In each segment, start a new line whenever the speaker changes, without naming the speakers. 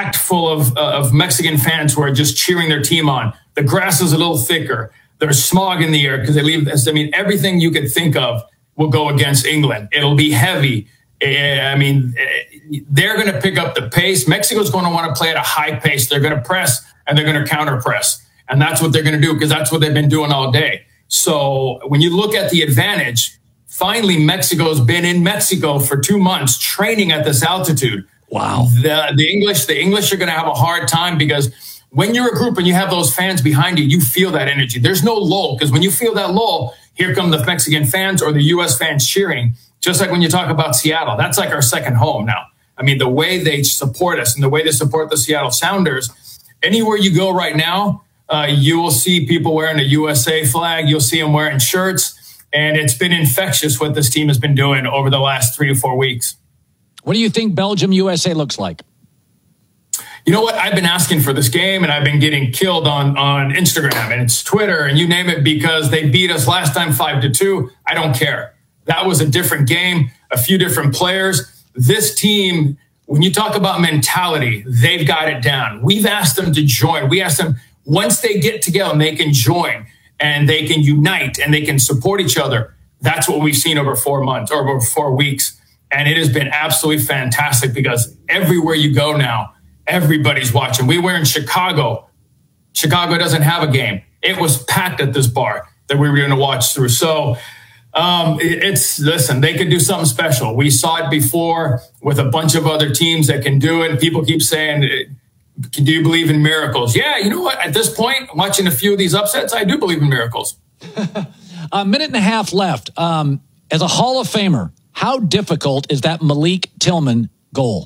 packed full of Mexican fans who are just cheering their team on. The grass is a little thicker. There's smog in the air because they leave this. I mean, everything you could think of will go against England. It'll be heavy. I mean, they're going to pick up the pace. Mexico's going to want to play at a high pace. They're going to press and they're going to counter press. And that's what they're going to do because that's what they've been doing all day. So when you look at the advantage, finally, Mexico's been in Mexico for 2 months training at this altitude.
Wow.
The English are going to have a hard time because when you're a group and you have those fans behind you, you feel that energy. There's no lull because when you feel that lull, here come the Mexican fans or the U.S. fans cheering. Just like when you talk about Seattle, that's like our second home now. I mean, the way they support us and the way they support the Seattle Sounders, anywhere you go right now, you will see people wearing a USA flag. You'll see them wearing shirts. And it's been infectious what this team has been doing over the last 3 or 4 weeks.
What do you think Belgium-USA looks like?
You know what? I've been asking for this game, and I've been getting killed on Instagram, and it's Twitter, and you name it, because they beat us last time 5-2. I don't care. That was a different game, a few different players. This team, when you talk about mentality, they've got it down. We've asked them to join. We asked them, once they get together and they can join and they can unite and they can support each other, that's what we've seen over 4 months or over 4 weeks. And it has been absolutely fantastic because everywhere you go now, everybody's watching. We were in Chicago. Chicago doesn't have a game. It was packed at this bar that we were going to watch through. So listen, they could do something special. We saw it before with a bunch of other teams that can do it. People keep saying, do you believe in miracles? Yeah, you know what? At this point, watching a few of these upsets, I do believe in miracles.
A minute and a half left. As a Hall of Famer, how difficult is that Malik Tillman goal?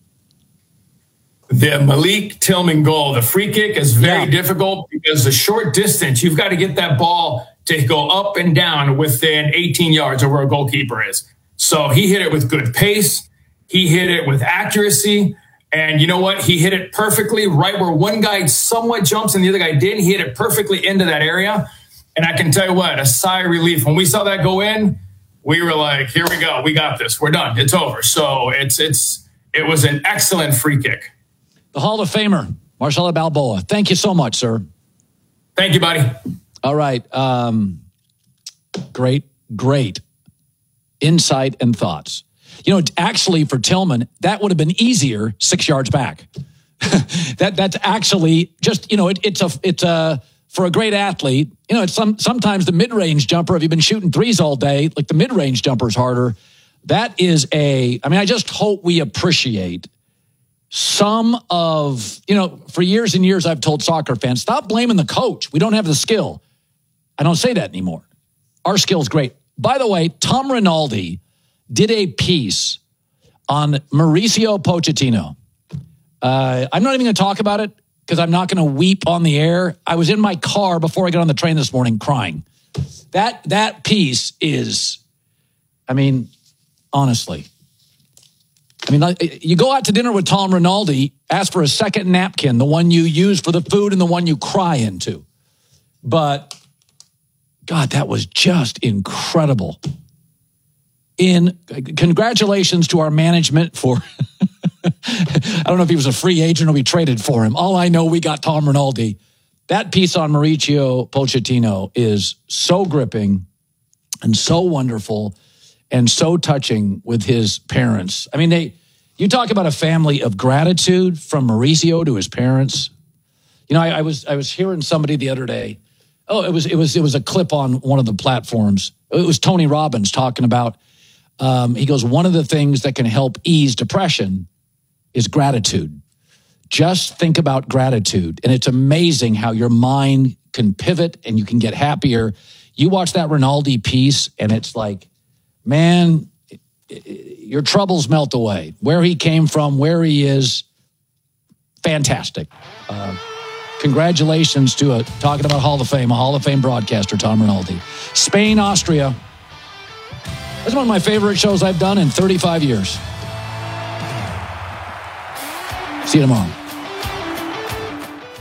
The Malik Tillman goal, the free kick is very difficult because the short distance, you've got to get that ball to go up and down within 18 yards of where a goalkeeper is. So he hit it with good pace. He hit it with accuracy. And you know what? He hit it perfectly right where one guy somewhat jumps and the other guy didn't. He hit it perfectly into that area. And I can tell you what, a sigh of relief. When we saw that go in, we were like, here we go. We got this. We're done. It's over. So it was an excellent free kick.
The Hall of Famer, Marcelo Balboa. Thank you so much, sir.
Thank you, buddy.
All right. Great insight and thoughts. You know, actually for Tillman, that would have been easier 6 yards back. That's actually just, you know, it's for a great athlete, you know, it's sometimes the mid-range jumper, if you've been shooting threes all day, like the mid-range jumper is harder. That is I just hope we appreciate some of, you know, for years and years, I've told soccer fans, stop blaming the coach. We don't have the skill. I don't say that anymore. Our skill's great. By the way, Tom Rinaldi did a piece on Mauricio Pochettino. I'm not even going to talk about it because I'm not going to weep on the air. I was in my car before I got on the train this morning crying. That piece is, I mean, honestly. I mean, you go out to dinner with Tom Rinaldi, ask for a second napkin, the one you use for the food and the one you cry into. But, God, that was just incredible. Congratulations to our management for, I don't know if he was a free agent or we traded for him. All I know, we got Tom Rinaldi. That piece on Mauricio Pochettino is so gripping and so wonderful and so touching with his parents. I mean, you talk about a family of gratitude from Mauricio to his parents. You know, I was hearing somebody the other day. Oh, it was a clip on one of the platforms. It was Tony Robbins talking about, he goes, one of the things that can help ease depression is gratitude. Just think about gratitude. And it's amazing how your mind can pivot and you can get happier. You watch that Rinaldi piece and it's like, man, your troubles melt away. Where he came from, where he is, fantastic. Congratulations to talking about Hall of Fame, a Hall of Fame broadcaster, Tom Rinaldi. Spain, Austria. This is one of my favorite shows I've done in 35 years. See you tomorrow.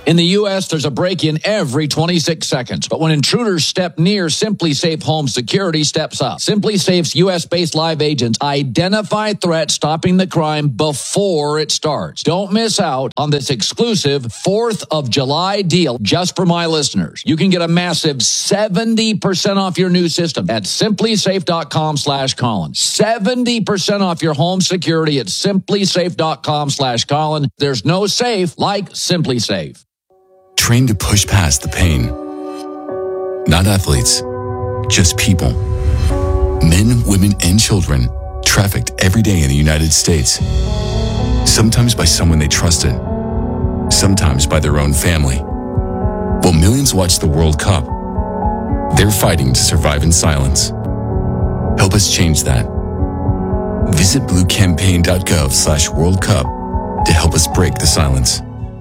In the U.S., there's a break-in every 26 seconds. But when intruders step near, SimpliSafe Home Security steps up. SimpliSafe's U.S.-based live agents identify threats, stopping the crime before it starts. Don't miss out on this exclusive 4th of July deal just for my listeners. You can get a massive 70% off your new system at SimpliSafe.com/Colin. 70% off your home security at SimpliSafe.com/Colin. There's no safe like SimpliSafe.
Trained to push past the pain. Not athletes, just people. Men, women, and children trafficked every day in the United States. Sometimes by someone they trusted, sometimes by their own family. While millions watch the World Cup, they're fighting to survive in silence. Help us change that. Visit bluecampaign.gov/World Cup to help us break the silence.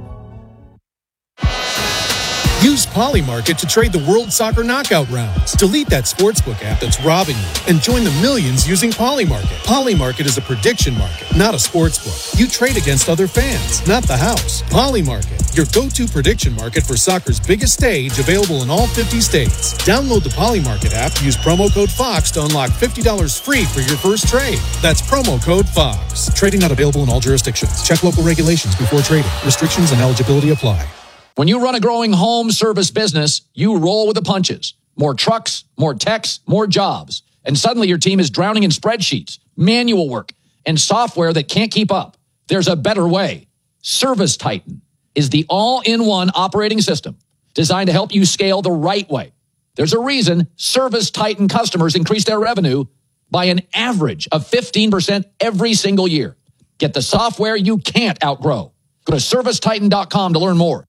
Use Polymarket to trade the World Soccer Knockout rounds. Delete that sportsbook app that's robbing you and join the millions using Polymarket. Polymarket is a prediction market, not a sportsbook. You trade against other fans, not the house. Polymarket, your go-to prediction market for soccer's biggest stage, available in all 50 states. Download the Polymarket app, use promo code FOX to unlock $50 free for your first trade. That's promo code FOX. Trading not available in all jurisdictions. Check local regulations before trading. Restrictions and eligibility apply.
When you run a growing home service business, you roll with the punches. More trucks, more techs, more jobs. And suddenly your team is drowning in spreadsheets, manual work, and software that can't keep up. There's a better way. ServiceTitan is the all-in-one operating system designed to help you scale the right way. There's a reason ServiceTitan customers increase their revenue by an average of 15% every single year. Get the software you can't outgrow. Go to ServiceTitan.com to learn more.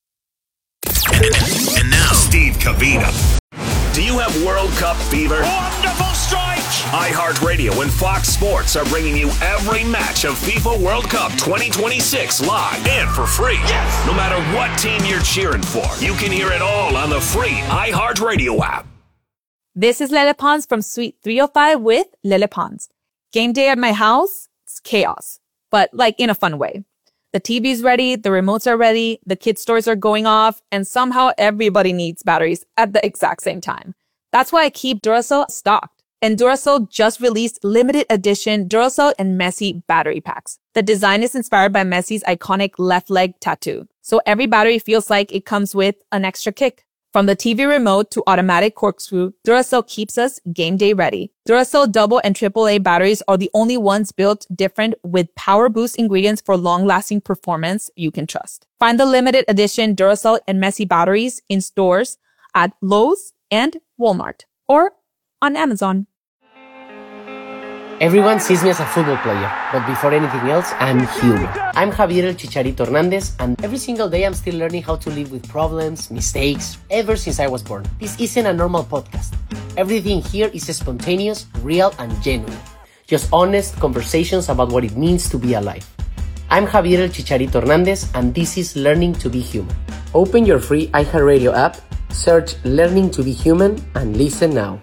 And now, Steve Cavina. Do you have World Cup fever?
Wonderful strike!
iHeartRadio and Fox Sports are bringing you every match of FIFA World Cup 2026 live and for free.
Yes!
No matter what team you're cheering for, you can hear it all on the free iHeartRadio app.
This is Lele Pons from Suite 305 with Lele Pons. Game day at my house, it's chaos, but like in a fun way. The TV's ready, the remotes are ready, the kids' toys are going off, and somehow everybody needs batteries at the exact same time. That's why I keep Duracell stocked. And Duracell just released limited edition Duracell and Messi battery packs. The design is inspired by Messi's iconic left leg tattoo. So every battery feels like it comes with an extra kick. From the TV remote to automatic corkscrew, Duracell keeps us game day ready. Duracell double and AAA batteries are the only ones built different with power boost ingredients for long-lasting performance you can trust. Find the limited edition Duracell and Messi batteries in stores at Lowe's and Walmart or on Amazon.
Everyone sees me as a football player, but before anything else, I'm human. I'm Javier El Chicharito Hernandez, and every single day I'm still learning how to live with problems, mistakes, ever since I was born. This isn't a normal podcast. Everything here is spontaneous, real, and genuine. Just honest conversations about what it means to be alive. I'm Javier El Chicharito Hernandez, and this is Learning to be Human. Open your free iHeartRadio app, search Learning to be Human, and listen now.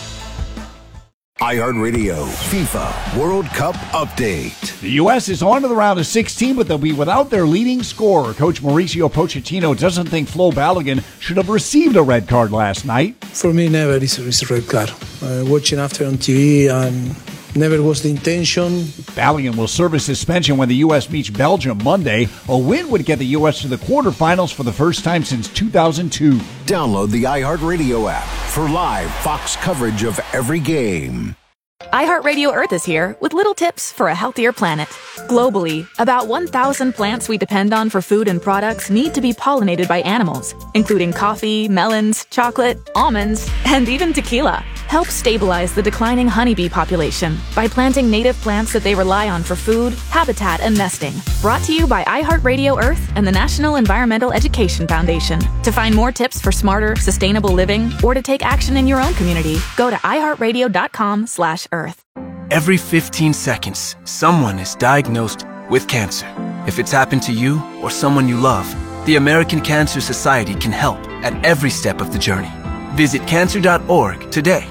iHeartRadio FIFA World Cup update.
The U.S. is on to the round of 16, but they'll be without their leading scorer. Coach Mauricio Pochettino doesn't think Flo Balogun should have received a red card last night.
For me, never is a red card. Watching after on TV and never was the intention.
Balogun will serve a suspension when the U.S. meets Belgium Monday. A win would get the U.S. to the quarterfinals for the first time since 2002.
Download the iHeartRadio app for live Fox coverage of every game.
iHeartRadio Earth is here with little tips for a healthier planet. Globally, about 1,000 plants we depend on for food and products need to be pollinated by animals, including coffee, melons, chocolate, almonds, and even tequila. Help stabilize the declining honeybee population by planting native plants that they rely on for food, habitat, and nesting. Brought to you by iHeartRadio Earth and the National Environmental Education Foundation. To find more tips for smarter, sustainable living, or to take action in your own community, go to iHeartRadio.com/Earth.
Every 15 seconds, someone is diagnosed with cancer. If it's happened to you or someone you love, the American Cancer Society can help at every step of the journey. Visit cancer.org today.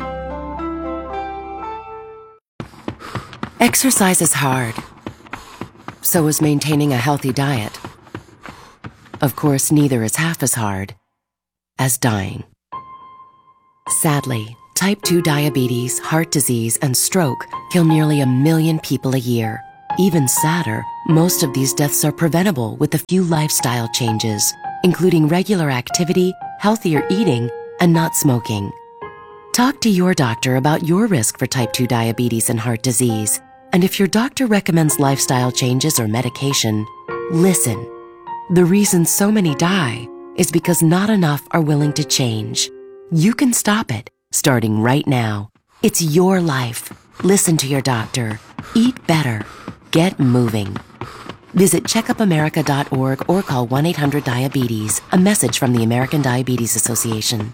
Exercise is hard. So is maintaining a healthy diet. Of course, neither is half as hard as dying. Sadly, type 2 diabetes, heart disease, and stroke kill nearly 1 million people a year. Even sadder, most of these deaths are preventable with a few lifestyle changes, including regular activity, healthier eating, and not smoking. Talk to your doctor about your risk for type 2 diabetes and heart disease. And if your doctor recommends lifestyle changes or medication, listen. The reason so many die is because not enough are willing to change. You can stop it, starting right now. It's your life. Listen to your doctor. Eat better. Get moving. Visit checkupamerica.org or call 1-800-DIABETES. A message from the American Diabetes Association.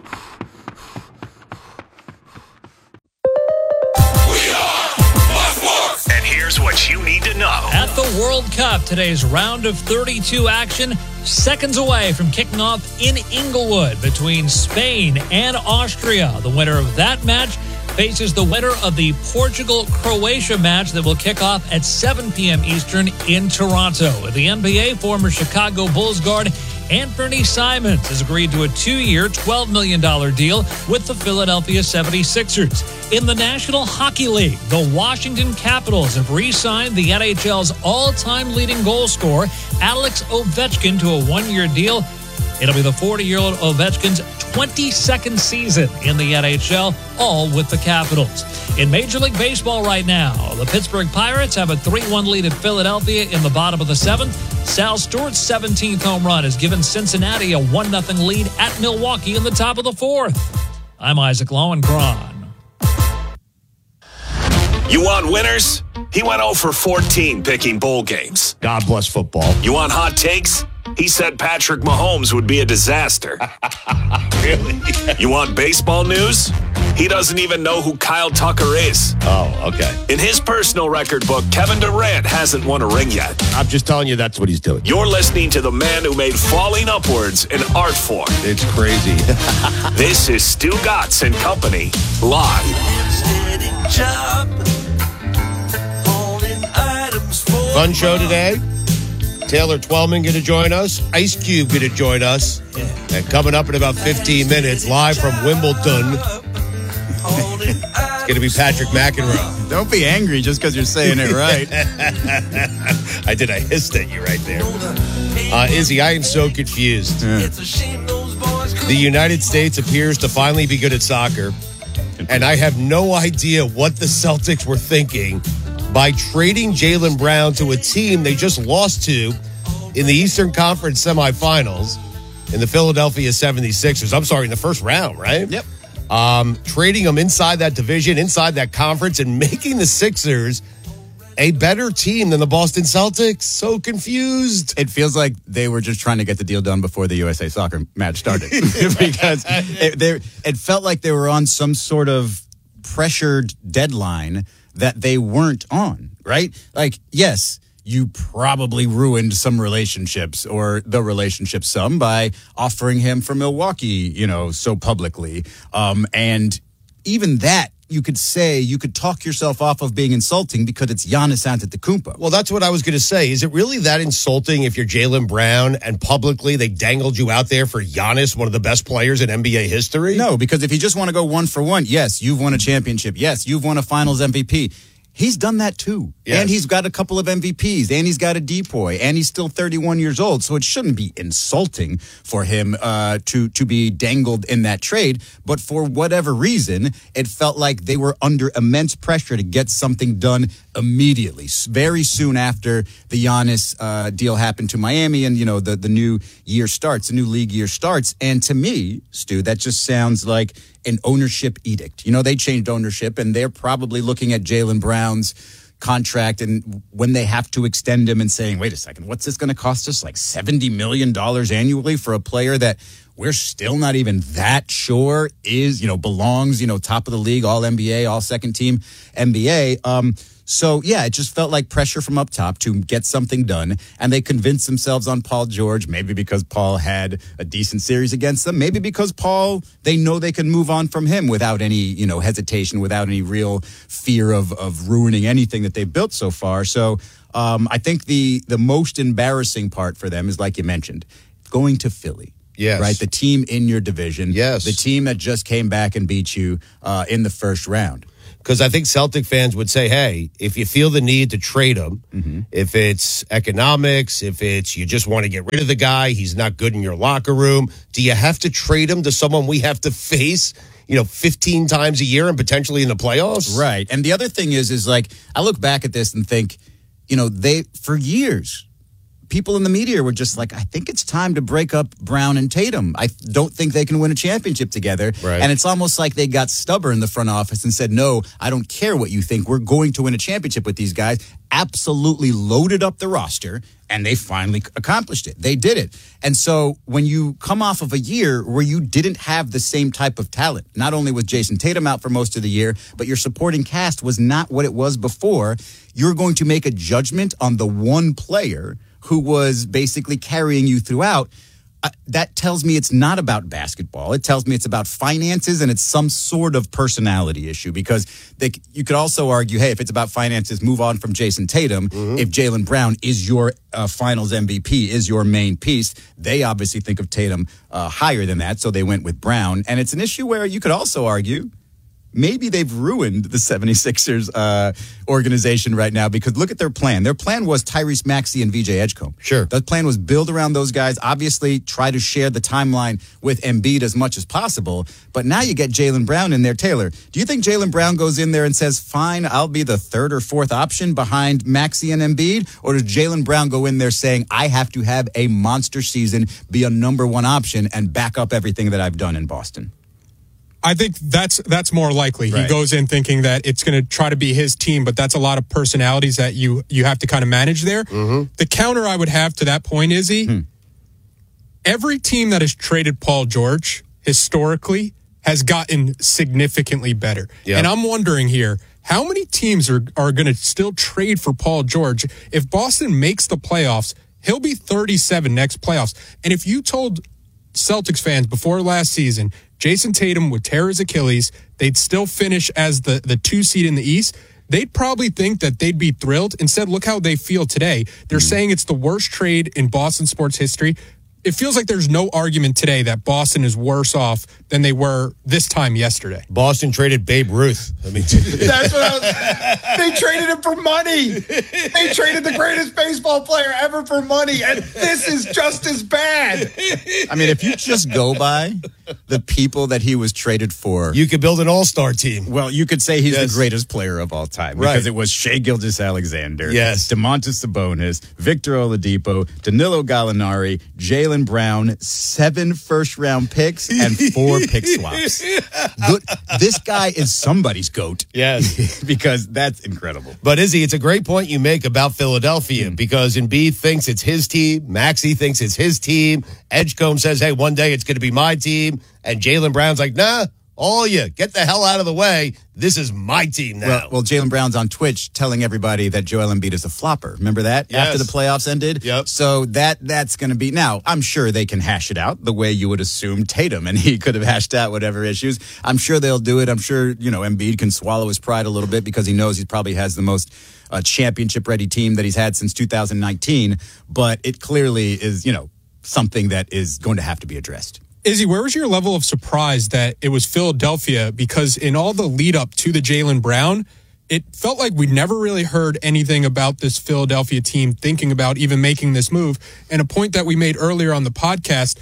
And here's what you need to know.
At the World Cup, today's round of 32 action, seconds away from kicking off in Inglewood between Spain and Austria. The winner of that match faces the winner of the Portugal-Croatia match that will kick off at 7 p.m. Eastern in Toronto. The NBA, former Chicago Bulls guard Anthony Simons has agreed to a 2-year, $12 million deal with the Philadelphia 76ers. In the National Hockey League, the Washington Capitals have re-signed the NHL's all-time leading goal scorer, Alex Ovechkin, to a 1-year deal. It'll be the 40-year-old Ovechkin's 22nd season in the NHL, all with the Capitals. In Major League Baseball right now, the Pittsburgh Pirates have a 3-1 lead at Philadelphia in the bottom of the 7th. Sal Stewart's 17th home run has given Cincinnati a 1-0 lead at Milwaukee in the top of the 4th. I'm Isaac Lowenkron.
You want winners? He went 0 for 14 picking bowl games.
God bless football.
You want hot takes? He said Patrick Mahomes would be a disaster.
Really?
You want baseball news? He doesn't even know who Kyle Tucker is.
Oh, okay.
In his personal record book, Kevin Durant hasn't won a ring yet.
I'm just telling you that's what he's doing.
You're listening to the man who made falling upwards an art form.
It's crazy.
This is Stu Gatz and Company, live.
Fun show today. Taylor Twellman going to join us. Ice Cube going to join us. Yeah. And coming up in about 15 minutes, live from Wimbledon, it's going to be Patrick McEnroe.
Don't be angry just because you're saying it right.
I did. I hissed at you right there. Izzy, I am so confused. Yeah. The United States appears to finally be good at soccer, and I have no idea what the Celtics were thinking by trading Jaylen Brown to a team they just lost to in the Eastern Conference semifinals in the Philadelphia 76ers. I'm sorry, in the first round, right?
Yep.
Trading them inside that division, inside that conference, and making the Sixers a better team than the Boston Celtics. So confused.
It feels like they were just trying to get the deal done before the USA Soccer match started. Because it felt like they were on some sort of pressured deadline that they weren't on, right? Like, yes, you probably ruined some relationships or the relationship some by offering him for Milwaukee, so publicly. And even that, you could talk yourself off of being insulting because it's Giannis Antetokounmpo.
Well, that's what I was going to say. Is it really that insulting if you're Jaylen Brown and publicly they dangled you out there for Giannis, one of the best players in NBA history?
No, because if you just want to go 1 for 1, yes, you've won a championship. Yes, you've won a finals MVP. He's done that too. Yes. And he's got a couple of MVPs, and he's got a DPOY, and he's still 31 years old. So it shouldn't be insulting for him to be dangled in that trade. But for whatever reason, it felt like they were under immense pressure to get something done immediately, very soon after the Giannis deal happened to Miami, and the new year starts, the new league year starts. And to me, Stu, that just sounds like an ownership edict. They changed ownership, and they're probably looking at Jaylen Brown's contract and when they have to extend him and saying, wait a second, what's this going to cost us? Like $70 million annually for a player that we're still not even that sure is, belongs, top of the league, all NBA, all second team NBA. So, yeah, it just felt like pressure from up top to get something done. And they convinced themselves on Paul George, maybe because Paul had a decent series against them, maybe because Paul, they know they can move on from him without any, hesitation, without any real fear of ruining anything that they've built so far. So I think the most embarrassing part for them is, like you mentioned, going to Philly.
Yes.
Right? The team in your division.
Yes.
The team that just came back and beat you in the first round.
Because I think Celtic fans would say, hey, if you feel the need to trade him, if it's economics, if it's you just want to get rid of the guy, he's not good in your locker room, do you have to trade him to someone we have to face, 15 times a year and potentially in the playoffs?
Right. And the other thing is like, I look back at this and think, for years, people in the media were just like, I think it's time to break up Brown and Tatum. I don't think they can win a championship together.
Right.
And it's almost like they got stubborn in the front office and said, no, I don't care what you think. We're going to win a championship with these guys. Absolutely loaded up the roster, and they finally accomplished it. They did it. And so when you come off of a year where you didn't have the same type of talent, not only was Jason Tatum out for most of the year, but your supporting cast was not what it was before, you're going to make a judgment on the one player who was basically carrying you throughout. That tells me it's not about basketball. It tells me it's about finances, and it's some sort of personality issue, because you could also argue, hey, if it's about finances, move on from Jason Tatum. If Jaylen Brown is your finals MVP, is your main piece, they obviously think of Tatum higher than that, so they went with Brown. And it's an issue where you could also argue maybe they've ruined the 76ers organization right now, because look at their plan. Their plan was Tyrese Maxey and VJ Edgecombe.
Sure.
That plan was build around those guys, obviously try to share the timeline with Embiid as much as possible. But now you get Jaylen Brown in there. Taylor, do you think Jaylen Brown goes in there and says, fine, I'll be the third or fourth option behind Maxey and Embiid? Or does Jaylen Brown go in there saying, I have to have a monster season, be a number one option, and back up everything that I've done in Boston?
I think that's more likely. Right. He goes in thinking that it's going to try to be his team, but that's a lot of personalities that you have to kind of manage there. The counter I would have to that point, Izzy, every team that has traded Paul George historically has gotten significantly better. Yep. And I'm wondering here, how many teams are going to still trade for Paul George? If Boston makes the playoffs, he'll be 37 next playoffs. And if you told Celtics fans before last season Jason Tatum would tear his Achilles, they'd still finish as the 2 seed in the East, they'd probably think that they'd be thrilled. Instead, look how they feel today. They're saying it's the worst trade in Boston sports history. It feels like there's no argument today that Boston is worse off than they were this time yesterday.
Boston traded Babe Ruth. I mean,
that's what they traded him for money. They traded the greatest baseball player ever for money, and this is just as bad.
I mean, if you just go by the people that he was traded for,
you could build an all-star team.
Well, you could say he's the greatest player of all time, because it was Shai Gilgeous-Alexander, Domantas Sabonis, Victor Oladipo, Danilo Gallinari, Jaylen Brown, 7 first-round picks, and 4 pick swaps. Good. This guy is somebody's GOAT.
Yes.
Because that's incredible.
But Izzy, it's a great point you make about Philadelphia, because Embiid thinks it's his team, Maxey thinks it's his team, Edgecombe says, hey, one day it's going to be my team, and Jaylen Brown's like, nah, all you, get the hell out of the way. This is my team now.
Well, Jaylen Brown's on Twitch telling everybody that Joel Embiid is a flopper. Remember that?
Yes.
After the playoffs ended?
Yep.
So that's going to be... Now, I'm sure they can hash it out the way you would assume Tatum, and he could have hashed out whatever issues. I'm sure they'll do it. I'm sure, Embiid can swallow his pride a little bit, because he knows he probably has the most championship-ready team that he's had since 2019. But it clearly is, something that is going to have to be addressed.
Izzy, where was your level of surprise that it was Philadelphia? Because in all the lead up to the Jaylen Brown, it felt like we never really heard anything about this Philadelphia team thinking about even making this move. And a point that we made earlier on the podcast,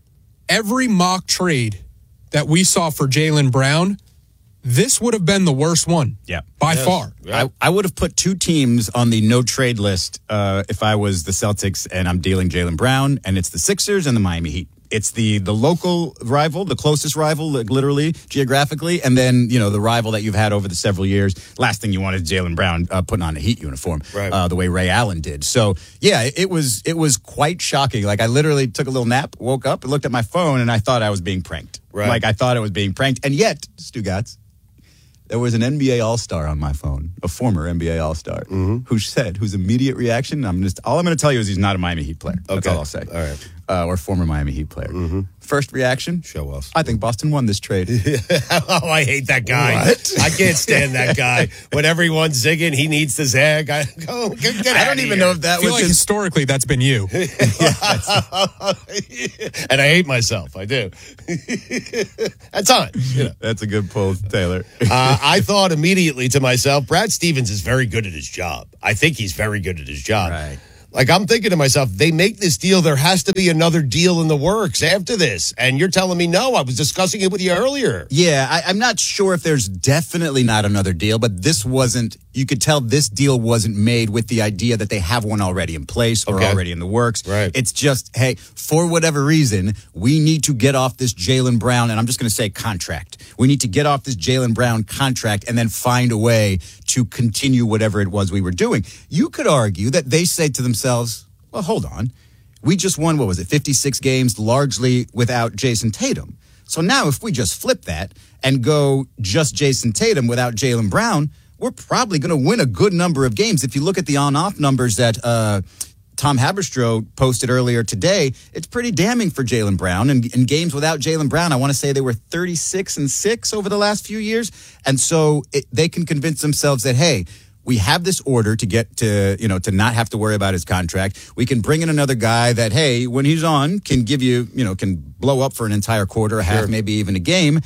every mock trade that we saw for Jaylen Brown, this would have been the worst one.
Yeah.
By far.
Yeah. I would have put 2 teams on the no trade list if I was the Celtics and I'm dealing Jaylen Brown, and it's the Sixers and the Miami Heat. It's the local rival, the closest rival, literally, geographically, and then, the rival that you've had over the several years. Last thing you want is Jaylen Brown putting on a Heat uniform, the way Ray Allen did. So, yeah, it was quite shocking. Like, I literally took a little nap, woke up, and looked at my phone, and I thought I was being pranked.
Right.
Like, I thought I was being pranked. And yet, Stugotz, there was an NBA All-Star on my phone, a former NBA All-Star, whose immediate reaction, all I'm going to tell you is he's not a Miami Heat player. That's all I'll say.
All right.
or former Miami Heat player. First reaction?
Show off.
I think Boston won this trade.
Oh, I hate that guy.
What?
I can't stand that guy. When everyone's zigging, he needs to zag. I don't
even know if that
I feel
was
like historically that's been you.
And I hate myself. I do. That's on. You know.
That's a good pull, Taylor.
I thought immediately to myself, Brad Stevens is very good at his job. I think he's very good at his job.
Right.
Like, I'm thinking to myself, they make this deal, there has to be another deal in the works after this. And you're telling me no. I was discussing it with you earlier.
Yeah, I'm not sure if there's definitely not another deal, but this wasn't, you could tell this deal wasn't made with the idea that they have one already in place or already in the works.
Right.
It's just, hey, for whatever reason, we need to get off this Jaylen Brown, and I'm just going to say contract. We need to get off this Jaylen Brown contract and then find a way to continue whatever it was we were doing. You could argue that they say to themselves, well, hold on. We just won, 56 games, largely without Jason Tatum. So now if we just flip that and go just Jason Tatum without Jaylen Brown, we're probably going to win a good number of games. If you look at the on-off numbers that Tom Haberstroh posted earlier today, it's pretty damning for Jaylen Brown. And in games without Jaylen Brown, I want to say they were 36-6 over the last few years. And so they can convince themselves that, hey, we have this order to get to, to not have to worry about his contract. We can bring in another guy that, hey, when he's on, can give you, can blow up for an entire quarter, a half, maybe even a game.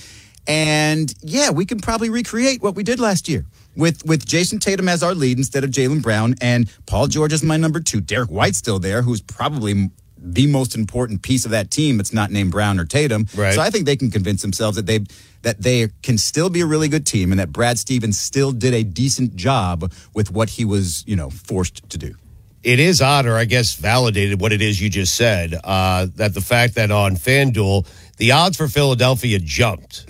And yeah, we can probably recreate what we did last year with Jason Tatum as our lead instead of Jaylen Brown, and Paul George is my number 2. Derek White's still there, who's probably the most important piece of that team. It's not named Brown or Tatum.
Right.
So I think they can convince themselves that they can still be a really good team and that Brad Stevens still did a decent job with what he was, forced to do.
It is odd, or I guess validated what it is you just said, that the fact that on FanDuel, the odds for Philadelphia jumped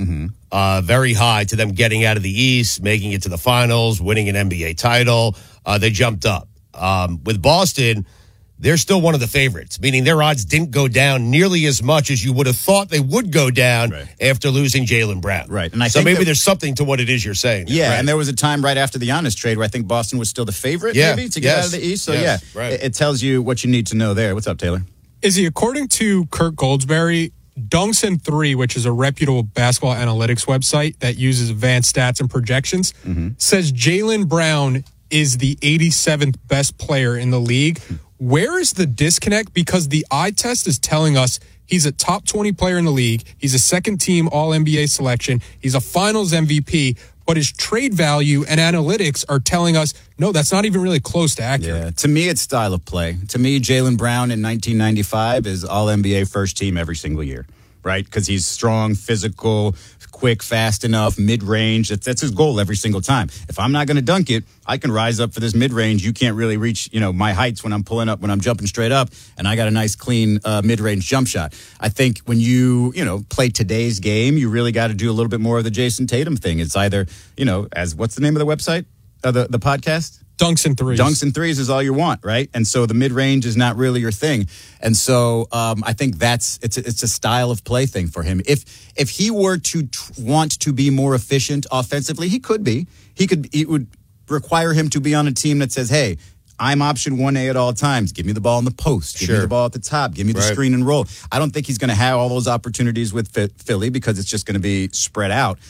very high to them getting out of the East, making it to the finals, winning an NBA title. They jumped up. With Boston, they're still one of the favorites, meaning their odds didn't go down nearly as much as you would have thought they would go down after losing Jaylen Brown.
Right. And I
so
think
maybe there's something to what it is you're saying.
Yeah,
right.
And there was a time right after the Giannis trade where I think Boston was still the favorite maybe to get out of the East. So it tells you what you need to know there. What's up, Taylor?
Izzy, according to Kirk Goldsberry, Dunks&3, which is a reputable basketball analytics website that uses advanced stats and projections, says Jaylen Brown is the 87th best player in the league. Where is the disconnect? Because the eye test is telling us he's a top 20 player in the league. He's a second-team All-NBA selection. He's a Finals MVP. But his trade value and analytics are telling us, no, that's not even really close to accurate.
Yeah, to me, it's style of play. To me, Jaylen Brown in 1995 is All-NBA first team every single year, right? Because he's strong, physical, quick, fast enough, mid-range. That's his goal every single time. If I'm not going to dunk it, I can rise up for this mid-range. You can't really reach, my heights when I'm pulling up, when I'm jumping straight up, and I got a nice, clean mid-range jump shot. I think when you, play today's game, you really got to do a little bit more of the Jason Tatum thing. It's either, as what's the name of the website, the podcast?
Dunks&3s.
Dunks&3s is all you want, right? And so the mid-range is not really your thing. And so I think it's a style of play thing for him. If he were to want to be more efficient offensively, he could be. It would require him to be on a team that says, hey, I'm option 1A at all times. Give me the ball in the post. Give me the ball at the top. Give me the screen and roll. I don't think he's going to have all those opportunities with Philly because it's just going to be spread out.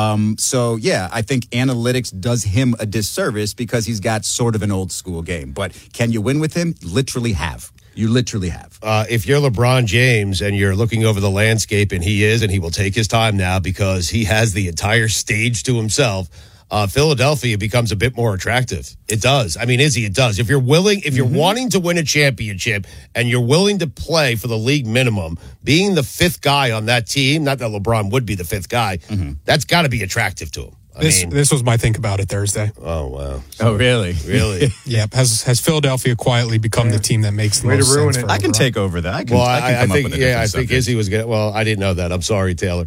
So, yeah, I think analytics does him a disservice because he's got sort of an old school game. But can you win with him? Literally have. You literally have.
If you're LeBron James and you're looking over the landscape, and he will take his time now because he has the entire stage to himself, Philadelphia becomes a bit more attractive. It does. I mean, Izzy, it does. If you're wanting to win a championship and you're willing to play for the league minimum, being the fifth guy on that team, not that LeBron would be the fifth guy, that's got to be attractive to him.
This was my think about it Thursday.
Oh, wow.
Oh, really?
Really?
Yep. Has Philadelphia quietly become the team that makes the most sense for
I can take over that. I think
Izzy was going to. Well, I didn't know that. I'm sorry, Taylor.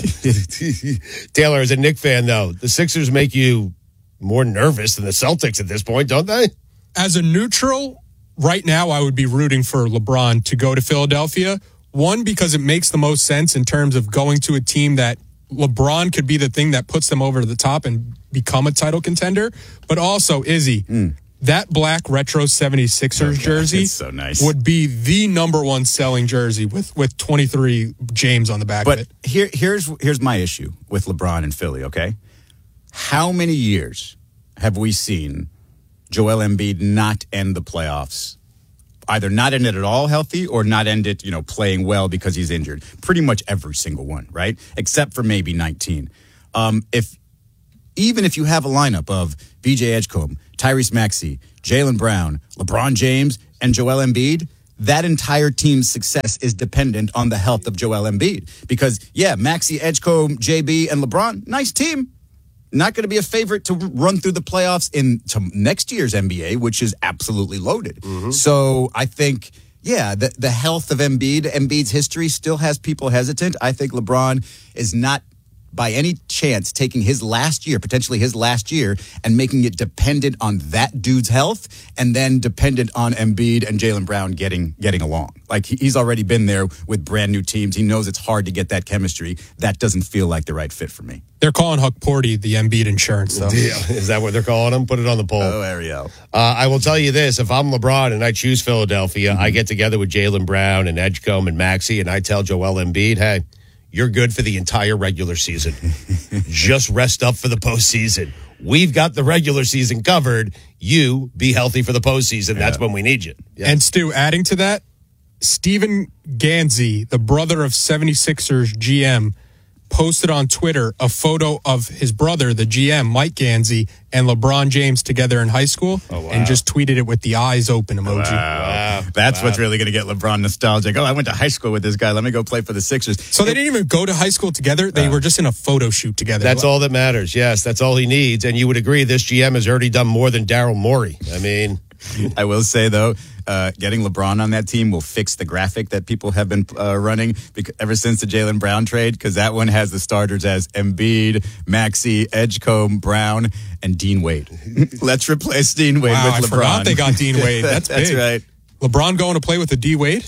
Taylor, as a Knicks fan, though, the Sixers make you more nervous than the Celtics at this point, don't they?
As a neutral, right now I would be rooting for LeBron to go to Philadelphia. One, because it makes the most sense in terms of going to a team that LeBron could be the thing that puts them over the top and become a title contender. But also, Izzy, that black retro 76ers jersey
so nice.
would be the number one selling jersey with 23 James on the back of it.
But here's my issue with LeBron and Philly, okay? How many years have we seen Joel Embiid not end the playoffs? Either not end it at all healthy or not end it, playing well because he's injured. Pretty much every single one, right? Except for maybe 19. Even if you have a lineup of B.J. Edgecombe, Tyrese Maxey, Jaylen Brown, LeBron James, and Joel Embiid, that entire team's success is dependent on the health of Joel Embiid. Because, Maxey, Edgecombe, JB, and LeBron, nice team. Not going to be a favorite to run through the playoffs into next year's NBA, which is absolutely loaded. Mm-hmm. So I think, the health of Embiid's history still has people hesitant. I think LeBron is not by any chance taking potentially his last year, and making it dependent on that dude's health and then dependent on Embiid and Jaylen Brown getting along. Like, he's already been there with brand new teams. He knows it's hard to get that chemistry. That doesn't feel like the right fit for me.
They're calling Huck Porty the Embiid insurance, though.
Yeah. Is that what they're calling him? Put it on the poll.
Oh, Ariel.
I will tell you this. If I'm LeBron and I choose Philadelphia, I get together with Jaylen Brown and Edgecombe and Maxey, and I tell Joel Embiid, hey, you're good for the entire regular season. Just rest up for the postseason. We've got the regular season covered. You be healthy for the postseason. That's when we need you.
Yeah. And Stu, adding to that, Stephen Ganzi, the brother of 76ers GM, posted on Twitter a photo of his brother, the GM, Mike Ganzi, and LeBron James together in high school, and just tweeted it with the eyes open emoji.
Wow. That's what's really going to get LeBron nostalgic. Oh, I went to high school with this guy. Let me go play for the Sixers.
So they didn't even go to high school together. They were just in a photo shoot together.
That's all that matters. Yes, that's all he needs. And you would agree this GM has already done more than Daryl Morey. I mean,
I will say, though, getting LeBron on that team will fix the graphic that people have been running ever since the Jaylen Brown trade, because that one has the starters as Embiid, Maxey, Edgecombe, Brown, and Dean Wade. Let's replace Dean Wade with LeBron.
I forgot they got Dean Wade. That's big.
That's right.
LeBron going to play with the D Wade?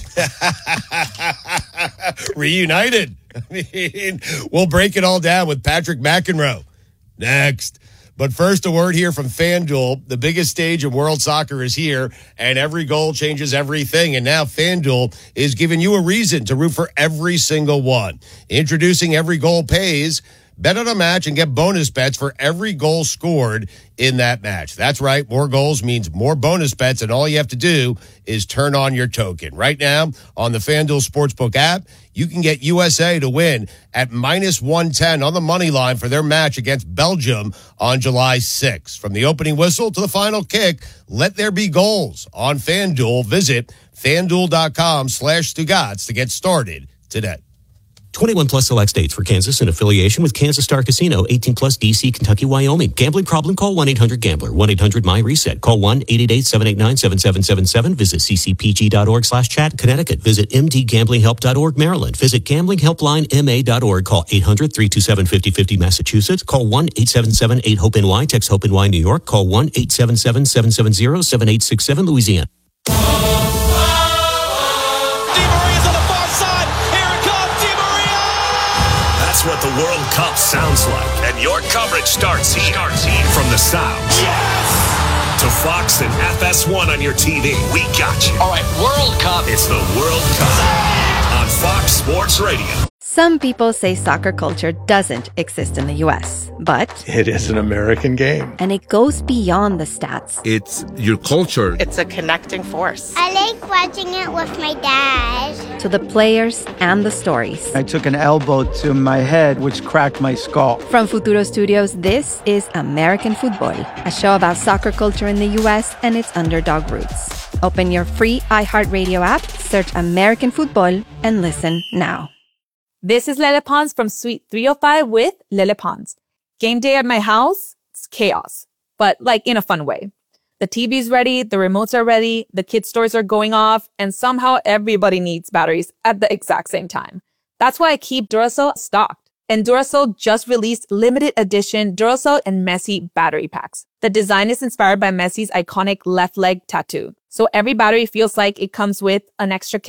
Reunited. I mean, we'll break it all down with Patrick McEnroe next. But first, a word here from FanDuel. The biggest stage in world soccer is here, and every goal changes everything. And now FanDuel is giving you a reason to root for every single one. Introducing Every Goal Pays. Bet on a match and get bonus bets for every goal scored in that match. That's right. More goals means more bonus bets, and all you have to do is turn on your token. Right now, on the FanDuel Sportsbook app, you can get USA to win at -110 on the money line for their match against Belgium on July 6th. From the opening whistle to the final kick, let there be goals on FanDuel. Visit FanDuel.com/Stugotz to get started today.
21 plus select states. For Kansas in affiliation with Kansas Star Casino. 18 plus DC, Kentucky, Wyoming. Gambling problem? Call 1-800-GAMBLER. 1-800-MY-RESET. Call 1-888-789-7777. Visit ccpg.org/chat. Connecticut. Visit mdgamblinghelp.org. Maryland. Visit gamblinghelplinema.org. Call 800-327-5050. Massachusetts. Call 1-877-8-HOPE-NY. Text HOPE-NY New York. Call 1-877-770-7867 Louisiana.
What the World Cup sounds like, and your coverage starts here. From the sounds to Fox and FS1 on your TV. We got you.
All right, World Cup.
It's the World Cup on Fox Sports Radio.
Some people say soccer culture doesn't exist in the U.S., but
it is an American game.
And it goes beyond the stats.
It's your culture.
It's a connecting force.
I like watching it with my dad.
To the players and the stories.
I took an elbow to my head, which cracked my skull.
From Futuro Studios, this is American Football, a show about soccer culture in the U.S. and its underdog roots. Open your free iHeartRadio app, search American Football, and listen now.
This is Lele Pons from Suite 305 with Lele Pons. Game day at my house, it's chaos, but like in a fun way. The TV's ready, the remotes are ready, the kids' toys are going off, and somehow everybody needs batteries at the exact same time. That's why I keep Duracell stocked. And Duracell just released limited edition Duracell and Messi battery packs. The design is inspired by Messi's iconic left leg tattoo. So every battery feels like it comes with an extra kick.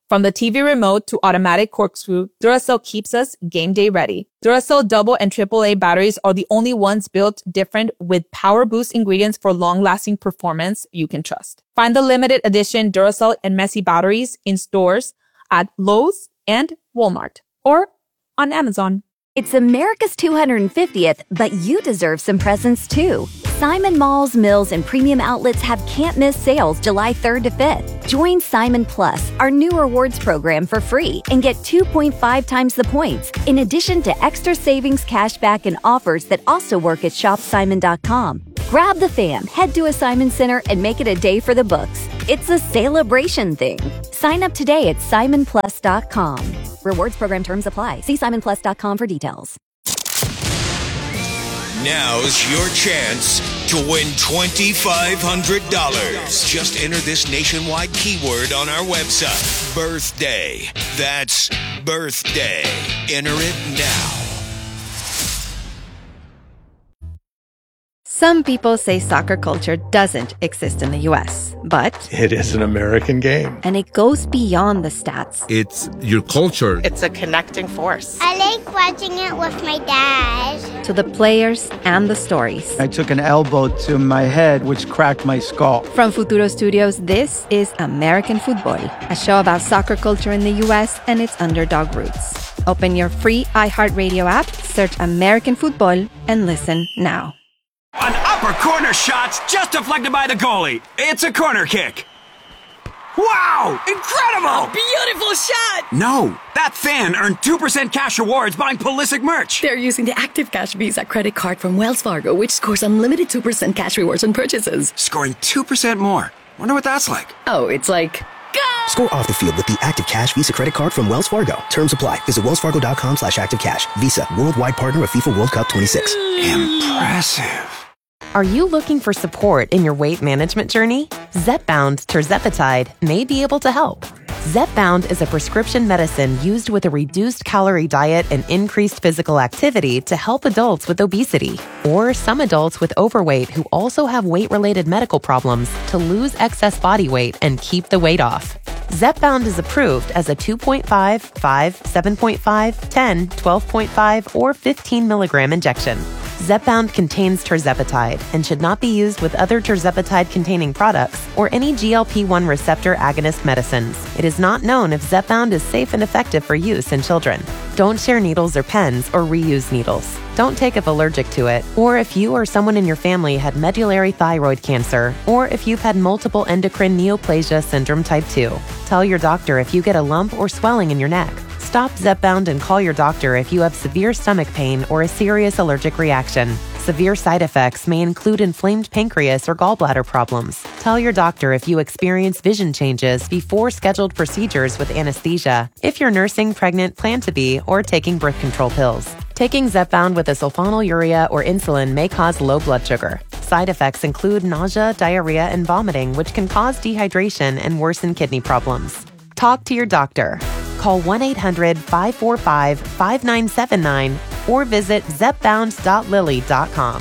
From the TV remote to automatic corkscrew, Duracell keeps us game day ready. Duracell double and AAA batteries are the only ones built different with power boost ingredients for long-lasting performance you can trust. Find the limited edition Duracell and Messi batteries in stores at Lowe's and Walmart or on Amazon.
It's America's 250th, but you deserve some presents too. Simon Malls, Mills, and premium outlets have can't-miss sales July 3rd to 5th. Join Simon Plus, our new rewards program, for free and get 2.5 times the points, in addition to extra savings, cashback, and offers that also work at shopsimon.com. Grab the fam, head to a Simon Center, and make it a day for the books. It's a celebration thing. Sign up today at simonplus.com. Rewards program terms apply. See simonplus.com for details.
Now's your chance to win $2,500. Just enter this nationwide keyword on our website. Birthday. That's birthday. Enter it now.
Some people say soccer culture doesn't exist in the U.S., but
It is an American game.
and it goes beyond the stats.
It's your culture.
It's a connecting force.
I like watching it with my dad.
To the players and the stories.
I took an elbow to my head, which cracked my skull.
From Futuro Studios, this is American Football, a show about soccer culture in the U.S. and its underdog roots. Open your free iHeartRadio app, search American Football, and listen now.
An upper corner shot just deflected by the goalie. It's a corner kick. Wow! Incredible!
Beautiful shot!
No, that fan earned 2% cash rewards buying Pulisic merch.
They're using the Active Cash Visa credit card from Wells Fargo, which scores unlimited 2% cash rewards on purchases.
Scoring 2% more. Wonder what that's like.
Oh, it's like...
Score off the field with the Active Cash Visa credit card from Wells Fargo. Terms apply. Visit wellsfargo.com/activecash. Visa, worldwide partner of FIFA World Cup 26.
Impressive.
Are you looking for support in your weight management journey? Zepbound tirzepatide may be able to help. Zepbound is a prescription medicine used with a reduced calorie diet and increased physical activity to help adults with obesity or some adults with overweight who also have weight-related medical problems to lose excess body weight and keep the weight off. Zepbound is approved as a 2.5, 5, 7.5, 10, 12.5, or 15 milligram injection. Zepbound contains tirzepatide and should not be used with other tirzepatide-containing products or any GLP-1 receptor agonist medicines. It is not known if Zepbound is safe and effective for use in children. Don't share needles or pens or reuse needles. Don't take if allergic to it, or if you or someone in your family had medullary thyroid cancer, or if you've had multiple endocrine neoplasia syndrome type 2. Tell your doctor if you get a lump or swelling in your neck. Stop Zepbound and call your doctor if you have severe stomach pain or a serious allergic reaction. Severe side effects may include inflamed pancreas or gallbladder problems. Tell your doctor if you experience vision changes before scheduled procedures with anesthesia, if you're nursing, pregnant, plan to be, or taking birth control pills. Taking Zepbound with a sulfonylurea or insulin may cause low blood sugar. Side effects include nausea, diarrhea, and vomiting, which can cause dehydration and worsen kidney problems. Talk to your doctor. Call 1-800-545-5979 or visit zepbound.lily.com.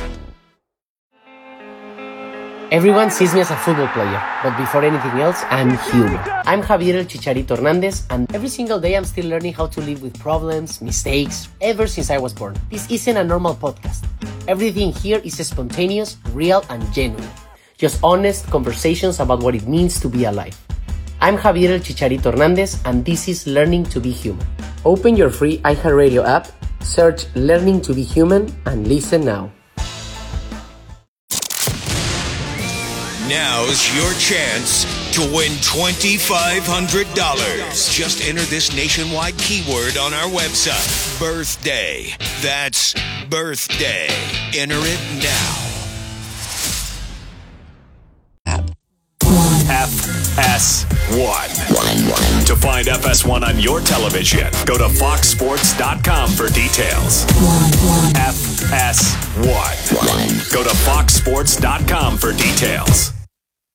Everyone sees me as a football player, but before anything else, I'm human. I'm Javier El Chicharito Hernandez, and every single day I'm still learning how to live with problems, mistakes, ever since I was born. This isn't a normal podcast. Everything here is spontaneous, real, and genuine. Just honest conversations about what it means to be alive. I'm Javier El Chicharito Hernandez, and this is Learning to be Human. Open your free iHeartRadio app, search Learning to be Human, and listen now.
Now's your chance to win $2,500. Just enter this nationwide keyword on our website. Birthday. That's birthday. Enter it now.
FS1. To find FS1 on your television, go to foxsports.com for details. FS1. Go to foxsports.com for details.